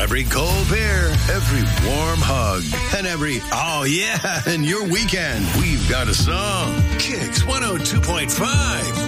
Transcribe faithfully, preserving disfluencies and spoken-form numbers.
every cold beer, every warm hug, and every, oh yeah, and your weekend. We've got a song. Kicks one oh two point five.